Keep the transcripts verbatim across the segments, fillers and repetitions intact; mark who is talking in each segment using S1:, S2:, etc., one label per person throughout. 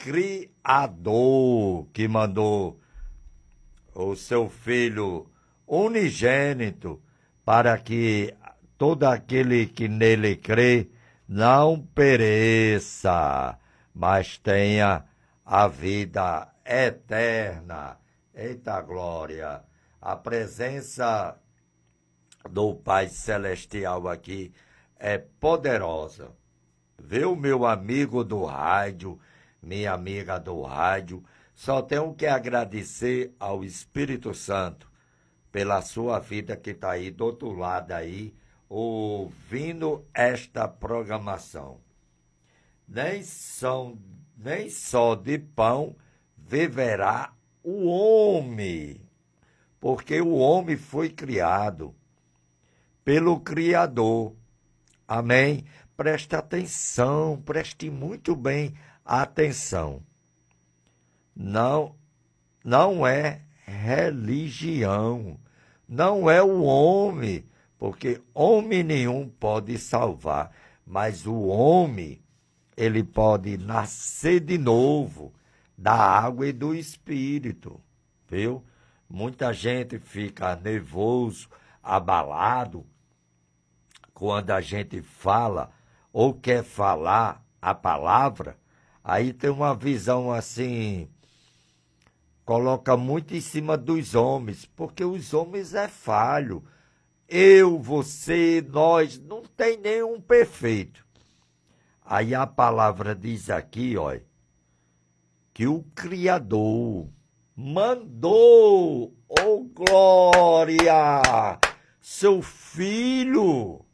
S1: Criador que mandou o seu Filho unigênito para que todo aquele que nele crê não pereça, mas tenha a vida eterna. Eita glória! A presença do Pai Celestial aqui é poderosa. Viu, meu amigo do rádio, minha amiga do rádio? Só tenho que agradecer ao Espírito Santo pela sua vida que está aí do outro lado aí, ouvindo esta programação. Nem, são, nem só de pão viverá o homem, porque o homem foi criado pelo Criador. Amém? Preste atenção, preste muito bem atenção. Não, não é religião, não é o homem, porque homem nenhum pode salvar, mas o homem, ele pode nascer de novo da água e do Espírito, viu? Muita gente fica nervoso, abalado, quando a gente fala ou quer falar a palavra, aí tem uma visão assim, coloca muito em cima dos homens, porque os homens é falho. Eu, você, nós, não tem nenhum perfeito. Aí a palavra diz aqui, ó, que o Criador mandou, oh glória, seu Filho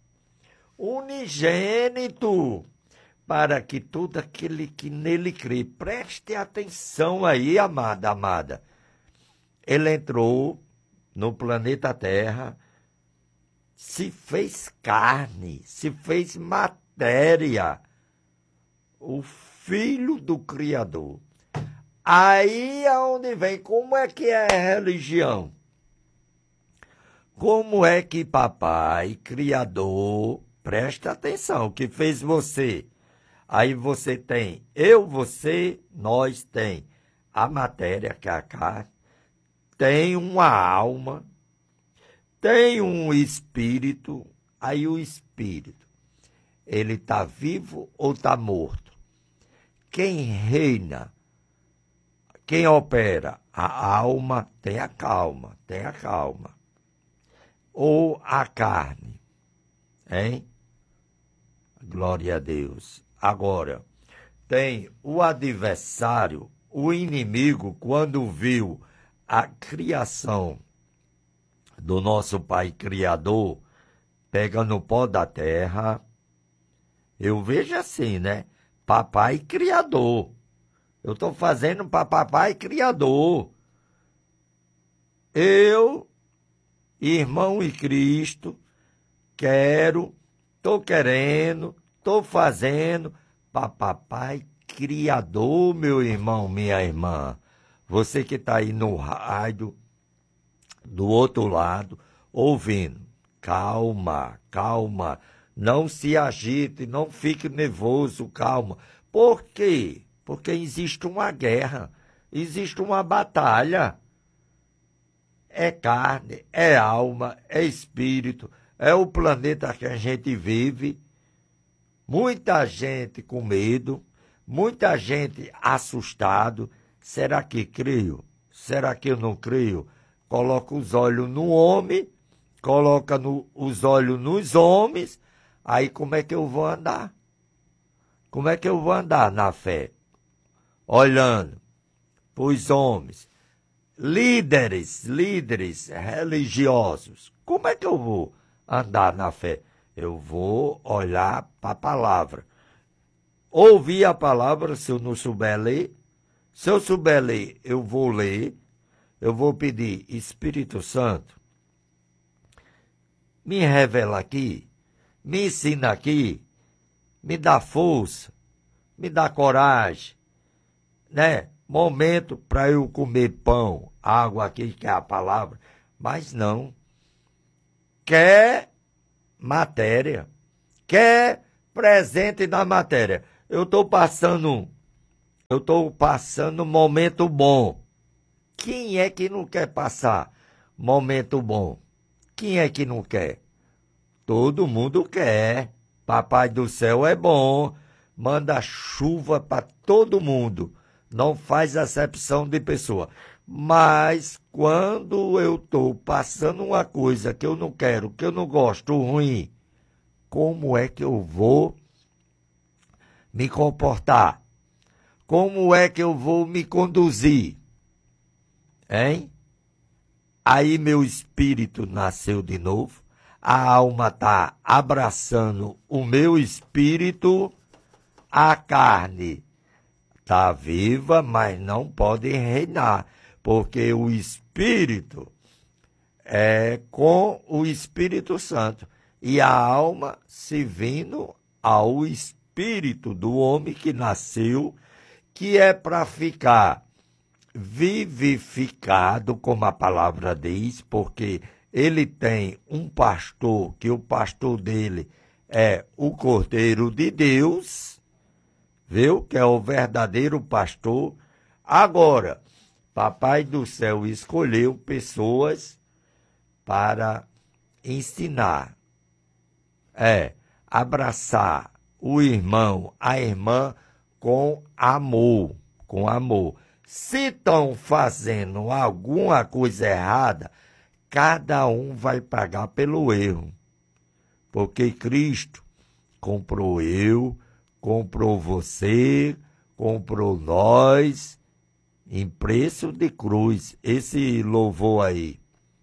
S1: unigênito, para que todo aquele que nele crê, preste atenção aí, amada, amada. Ele entrou no planeta Terra, se fez carne, se fez matéria, o Filho do Criador. Aí é onde vem, como é que é a religião? Como é que papai, Criador, presta atenção, que fez você? Aí você tem eu, você, nós tem a matéria, que é a carne, tem uma alma, tem um espírito. Aí o espírito, ele está vivo ou está morto? Quem reina, quem opera? A alma tem a calma, tem a calma. Ou a carne, hein? Glória a Deus. Agora, tem o adversário, o inimigo, quando viu a criação do nosso Pai Criador, pega no pó da terra. Eu vejo assim, né? Papai Criador. Eu estou fazendo para Papai Criador. Eu, irmão em Cristo, quero, estou querendo, estou fazendo para Papai Criador, meu irmão, minha irmã. Você que está aí no rádio, do outro lado, ouvindo. Calma, calma. Não se agite, não fique nervoso, calma. Por quê? Porque existe uma guerra, existe uma batalha. É carne, é alma, é espírito, é o planeta que a gente vive. Muita gente com medo, muita gente assustado. Será que creio? Será que eu não creio? Coloca os olhos no homem, coloca no, os olhos nos homens, aí como é que eu vou andar? Como é que eu vou andar na fé? Olhando para os homens, líderes, líderes religiosos. Como é que eu vou andar na fé? Eu vou olhar para a palavra. Ouvir a palavra, se eu não souber ler. Se eu souber ler, eu vou ler. Eu vou pedir, Espírito Santo, me revela aqui, me ensina aqui, me dá força, me dá coragem, né? Momento para eu comer pão, água aqui, que é a palavra, mas não. Quer matéria, quer presente da matéria. Eu estou passando Eu estou passando um momento bom. Quem é que não quer passar momento bom? Quem é que não quer? Todo mundo quer. Papai do céu é bom. Manda chuva para todo mundo. Não faz acepção de pessoa. Mas quando eu estou passando uma coisa que eu não quero, que eu não gosto, ruim, como é que eu vou me comportar? Como é que eu vou me conduzir? Hein? Aí meu espírito nasceu de novo. A alma está abraçando o meu espírito. A carne está viva, mas não pode reinar. Porque o espírito é com o Espírito Santo. E a alma servindo ao espírito do homem que nasceu, que é para ficar vivificado, como a palavra diz, porque ele tem um pastor, que o pastor dele é o Cordeiro de Deus, viu? Que é o verdadeiro pastor. Agora, Papai do céu escolheu pessoas para ensinar, é, abraçar o irmão, a irmã, com amor, com amor. Se estão fazendo alguma coisa errada, cada um vai pagar pelo erro. Porque Cristo comprou eu, comprou você, comprou nós, em preço de cruz. Esse louvor aí,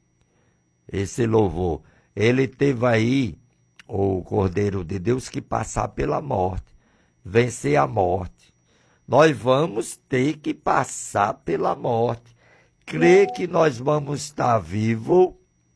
S1: esse louvor, ele teve aí, o Cordeiro de Deus, que passar pela morte, vencer a morte. Nós vamos ter que passar pela morte, crer que nós vamos estar vivos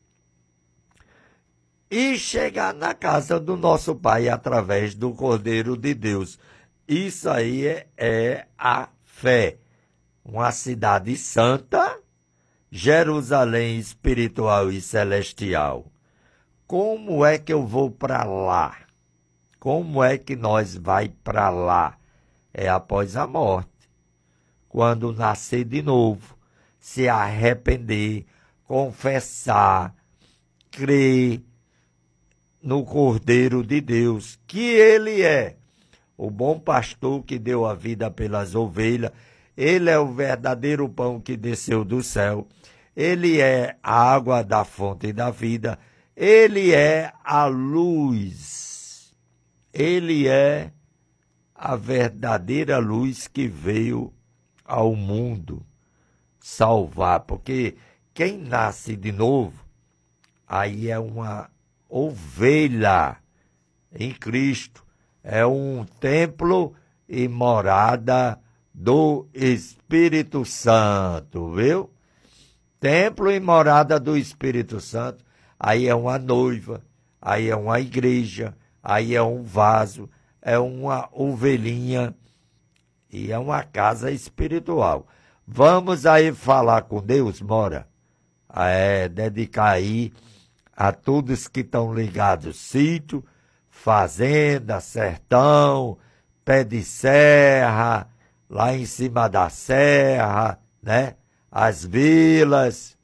S1: e chegar na casa do nosso Pai através do Cordeiro de Deus. Isso aí é, é a fé. Uma cidade santa, Jerusalém espiritual e celestial. Como é que eu vou para lá? Como é que nós vai para lá? É após a morte. Quando nascer de novo, se arrepender, confessar, crer no Cordeiro de Deus, que ele é o bom pastor que deu a vida pelas ovelhas. Ele é o verdadeiro pão que desceu do céu. Ele é a água da fonte da vida. Ele é a luz. Ele é a verdadeira luz que veio ao mundo salvar. Porque quem nasce de novo, aí é uma ovelha em Cristo. É um templo e morada do Espírito Santo, viu? Templo e morada do Espírito Santo. Aí é uma noiva, aí é uma igreja, aí é um vaso, é uma ovelhinha e é uma casa espiritual. Vamos aí falar com Deus, Mora? É, dedicar aí a todos que estão ligados, sítio, fazenda, sertão, pé de serra, lá em cima da serra, né? As vilas,